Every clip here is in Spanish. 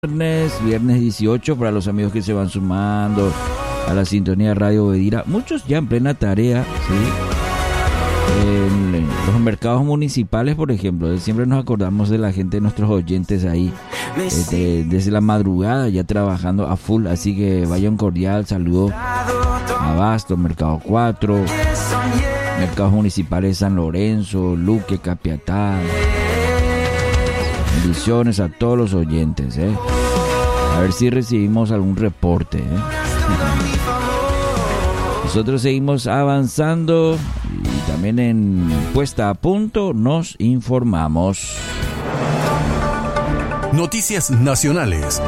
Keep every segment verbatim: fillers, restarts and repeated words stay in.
Viernes, viernes dieciocho, para los amigos que se van sumando a la sintonía de Radio Bedira, muchos ya en plena tarea, ¿sí? En, en los mercados municipales, por ejemplo, siempre nos acordamos de la gente, de nuestros oyentes ahí, este, desde la madrugada ya trabajando a full, así que vaya un cordial saludo a Abasto, Mercado cuatro, mercados municipales San Lorenzo, Luque, Capiatá. Bendiciones a todos los oyentes, ¿eh? A ver si recibimos algún reporte, ¿eh? Nosotros seguimos avanzando y también en Puesta a Punto nos informamos. Noticias nacionales.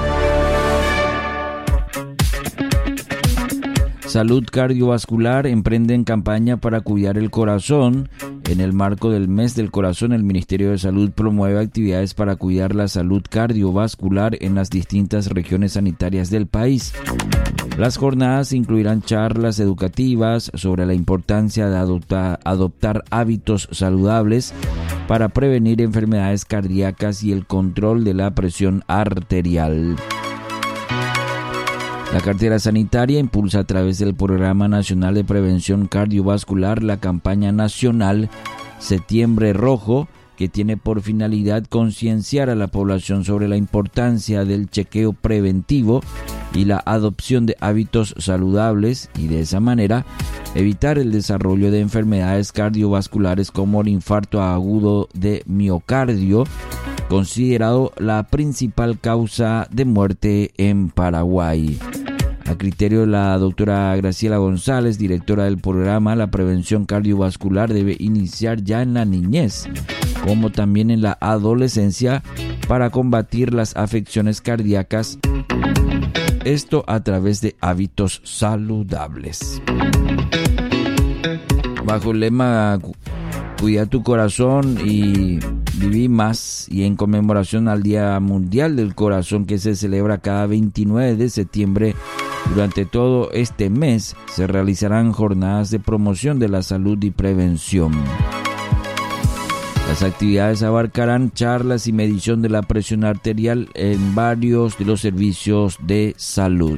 Salud Cardiovascular emprende en campaña para cuidar el corazón. En el marco del Mes del Corazón, el Ministerio de Salud promueve actividades para cuidar la salud cardiovascular en las distintas regiones sanitarias del país. Las jornadas incluirán charlas educativas sobre la importancia de adoptar, adoptar hábitos saludables para prevenir enfermedades cardíacas y el control de la presión arterial. La cartera sanitaria impulsa a través del Programa Nacional de Prevención Cardiovascular la campaña nacional Septiembre Rojo, que tiene por finalidad concienciar a la población sobre la importancia del chequeo preventivo y la adopción de hábitos saludables y de esa manera evitar el desarrollo de enfermedades cardiovasculares como el infarto agudo de miocardio, considerado la principal causa de muerte en Paraguay. A criterio de la doctora Graciela González, directora del programa, la prevención cardiovascular debe iniciar ya en la niñez, como también en la adolescencia, para combatir las afecciones cardíacas, esto a través de hábitos saludables. Bajo el lema Cuida tu corazón y viví más, y en conmemoración al Día Mundial del Corazón, que se celebra cada veintinueve de septiembre, durante todo este mes se realizarán jornadas de promoción de la salud y prevención. Las actividades abarcarán charlas y medición de la presión arterial en varios de los servicios de salud.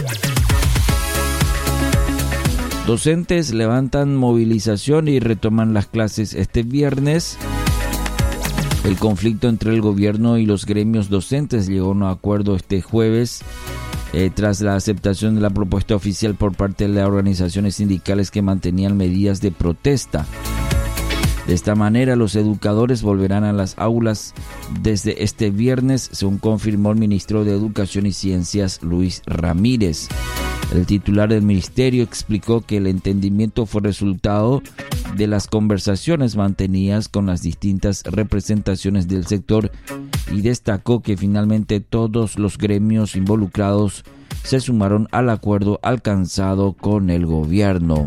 Docentes levantan movilización y retoman las clases este viernes. El conflicto entre el gobierno y los gremios docentes llegó a un acuerdo este jueves eh, tras la aceptación de la propuesta oficial por parte de las organizaciones sindicales que mantenían medidas de protesta. De esta manera, los educadores volverán a las aulas desde este viernes, según confirmó el ministro de Educación y Ciencias, Luis Ramírez. El titular del ministerio explicó que el entendimiento fue resultado de las conversaciones mantenidas con las distintas representaciones del sector y destacó que finalmente todos los gremios involucrados se sumaron al acuerdo alcanzado con el gobierno.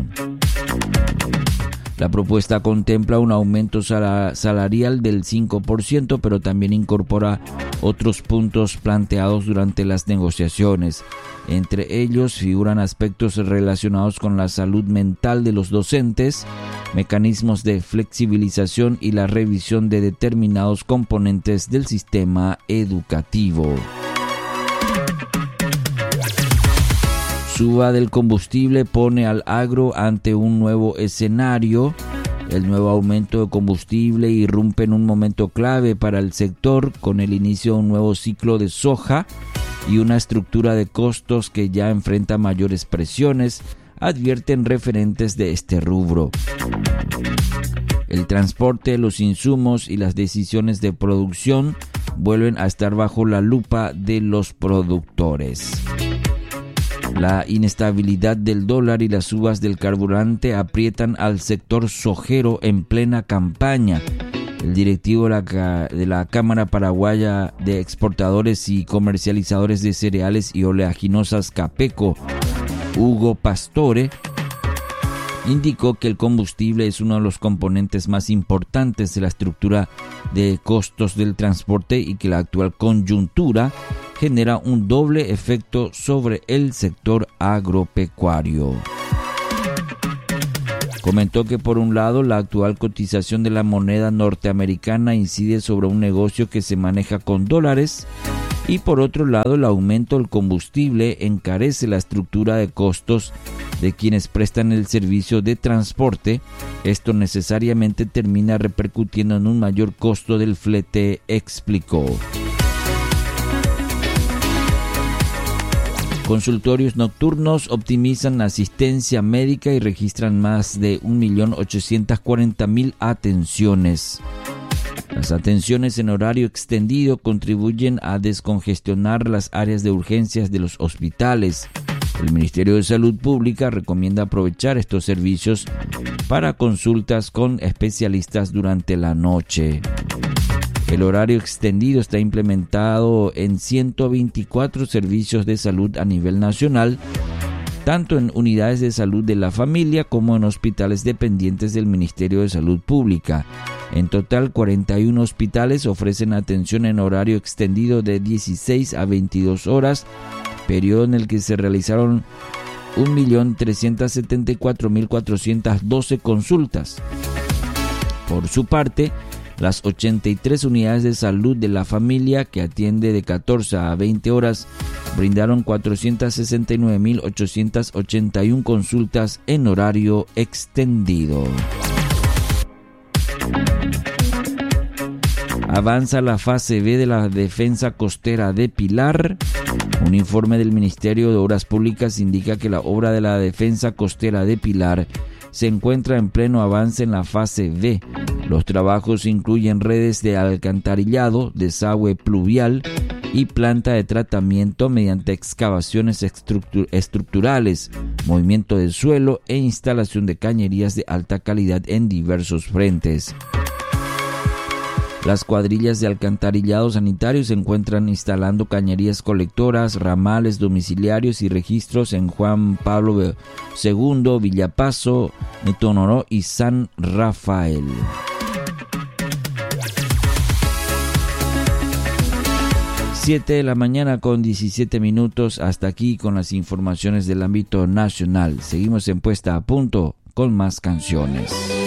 La propuesta contempla un aumento salarial del cinco por ciento, pero también incorpora otros puntos planteados durante las negociaciones. Entre ellos figuran aspectos relacionados con la salud mental de los docentes, mecanismos de flexibilización y la revisión de determinados componentes del sistema educativo. Suba del combustible pone al agro ante un nuevo escenario. El nuevo aumento de combustible irrumpe en un momento clave para el sector, con el inicio de un nuevo ciclo de soja y una estructura de costos que ya enfrenta mayores presiones, advierten referentes de este rubro. El transporte, los insumos y las decisiones de producción vuelven a estar bajo la lupa de los productores. La inestabilidad del dólar y las subas del carburante aprietan al sector sojero en plena campaña. El directivo de la, de la Cámara Paraguaya de Exportadores y Comercializadores de Cereales y Oleaginosas Capeco, Hugo Pastore, indicó que el combustible es uno de los componentes más importantes de la estructura de costos del transporte y que la actual coyuntura genera un doble efecto sobre el sector agropecuario. Comentó que por un lado la actual cotización de la moneda norteamericana incide sobre un negocio que se maneja con dólares Y por otro lado, el aumento del combustible encarece la estructura de costos de quienes prestan el servicio de transporte. Esto necesariamente termina repercutiendo en un mayor costo del flete, explicó. Consultorios nocturnos optimizan asistencia médica y registran más de un millón ochocientas cuarenta mil atenciones. Las atenciones en horario extendido contribuyen a descongestionar las áreas de urgencias de los hospitales. El Ministerio de Salud Pública recomienda aprovechar estos servicios para consultas con especialistas durante la noche. El horario extendido está implementado en ciento veinticuatro servicios de salud a nivel nacional, tanto en unidades de salud de la familia como en hospitales dependientes del Ministerio de Salud Pública. En total, cuarenta y uno hospitales ofrecen atención en horario extendido de dieciséis a veintidós horas, periodo en el que se realizaron un millón trescientas setenta y cuatro mil cuatrocientas doce consultas. Por su parte, las ochenta y tres unidades de salud de la familia, que atiende de catorce a veinte horas, brindaron cuatrocientas sesenta y nueve mil ochocientas ochenta y una consultas en horario extendido. Avanza la fase B de la defensa costera de Pilar. Un informe del Ministerio de Obras Públicas indica que la obra de la defensa costera de Pilar se encuentra en pleno avance en la fase B. Los trabajos incluyen redes de alcantarillado, desagüe pluvial y planta de tratamiento mediante excavaciones estructur- estructurales, movimiento del suelo e instalación de cañerías de alta calidad en diversos frentes. Las cuadrillas de alcantarillado sanitario se encuentran instalando cañerías colectoras, ramales domiciliarios y registros en Juan Pablo segundo, Villapaso, Tonoró y San Rafael. siete de la mañana con diecisiete minutos. Hasta aquí con las informaciones del ámbito nacional. Seguimos en Puesta a Punto con más canciones.